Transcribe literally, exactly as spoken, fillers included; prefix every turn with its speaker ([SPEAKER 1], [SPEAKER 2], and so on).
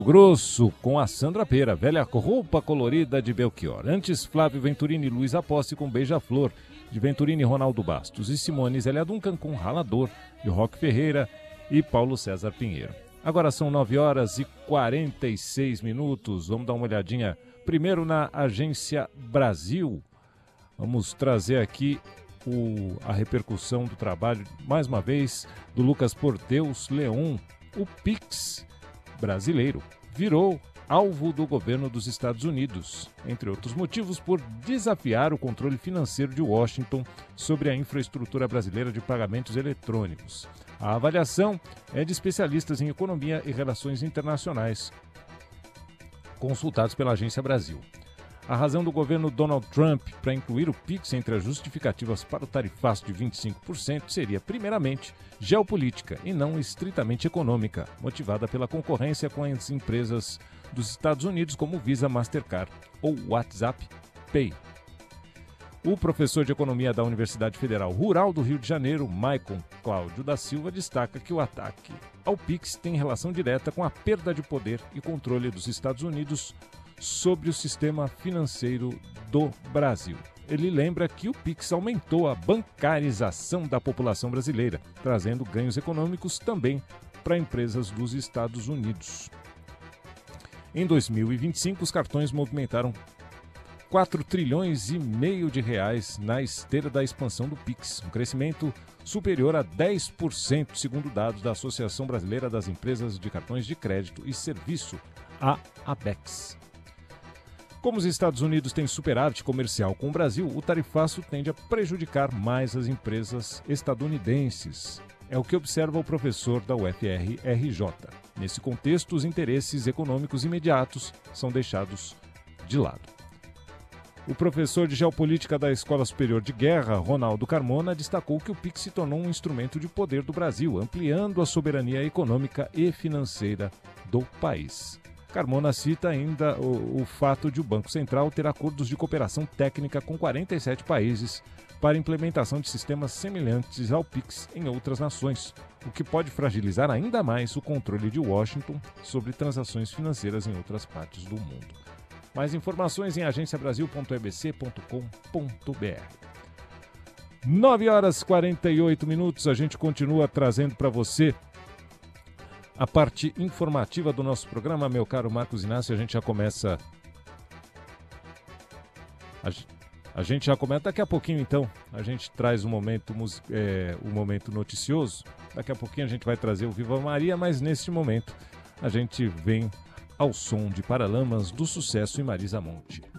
[SPEAKER 1] Grosso com a Sandra Pera, velha roupa colorida de Belchior. Antes, Flávio Venturini e Luiz Aposte com Beija-Flor, de Venturini e Ronaldo Bastos. E Simone Zélia Duncan com Ralador, de Roque Ferreira e Paulo César Pinheiro. Agora são nove horas e quarenta e seis minutos. Vamos dar uma olhadinha primeiro na Agência Brasil. Vamos trazer aqui o, a repercussão do trabalho, mais uma vez, do Lucas Porteus Leon. O Pix brasileiro virou alvo do governo dos Estados Unidos, entre outros motivos, por desafiar o controle financeiro de Washington sobre a infraestrutura brasileira de pagamentos eletrônicos. A avaliação é de especialistas em economia e relações internacionais, consultados pela Agência Brasil. A razão do governo Donald Trump para incluir o Pix entre as justificativas para o tarifaço de vinte e cinco por cento seria, primeiramente, geopolítica e não estritamente econômica, motivada pela concorrência com as empresas dos Estados Unidos como Visa, Mastercard ou WhatsApp Pay. O professor de Economia da Universidade Federal Rural do Rio de Janeiro, Maicon Cláudio da Silva, destaca que o ataque ao Pix tem relação direta com a perda de poder e controle dos Estados Unidos sobre o sistema financeiro do Brasil. Ele lembra que o Pix aumentou a bancarização da população brasileira, trazendo ganhos econômicos também para empresas dos Estados Unidos. Em dois mil e vinte e cinco, os cartões movimentaram quatro trilhões e meio de reais na esteira da expansão do Pix, um crescimento superior a dez por cento, segundo dados da Associação Brasileira das Empresas de Cartões de Crédito e Serviço, a ABECS. Como os Estados Unidos têm superávit comercial com o Brasil, o tarifaço tende a prejudicar mais as empresas estadunidenses. É o que observa o professor da U F R R J. Nesse contexto, os interesses econômicos imediatos são deixados de lado. O professor de Geopolítica da Escola Superior de Guerra, Ronaldo Carmona, destacou que o Pix se tornou um instrumento de poder do Brasil, ampliando a soberania econômica e financeira do país. Carmona cita ainda o, o fato de o Banco Central ter acordos de cooperação técnica com quarenta e sete países para implementação de sistemas semelhantes ao Pix em outras nações, o que pode fragilizar ainda mais o controle de Washington sobre transações financeiras em outras partes do mundo. Mais informações em agência brasil ponto e b c ponto com ponto b r. nove horas e quarenta e oito minutos, a gente continua trazendo para você a parte informativa do nosso programa, meu caro Marcos Inácio. A gente já começa... A, a gente já começa daqui a pouquinho, então. A gente traz um momento, é, um momento noticioso. Daqui a pouquinho a gente vai trazer o Viva Maria, mas neste momento a gente vem ao som de Paralamas do Sucesso e Marisa Monte.